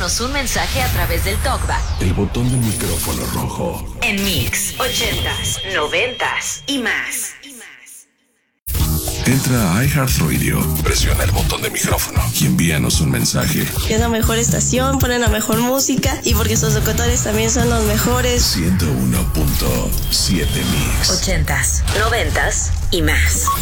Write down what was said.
envíanos un mensaje a través del TalkBack. El botón del micrófono rojo. En Mix 80s, 90s y más. Entra a iHeartRadio, presiona el botón de micrófono y envíanos un mensaje. Que es la mejor estación, ponen la mejor música y porque sus locutores también son los mejores. 101.7 Mix. 80s, 90s y más.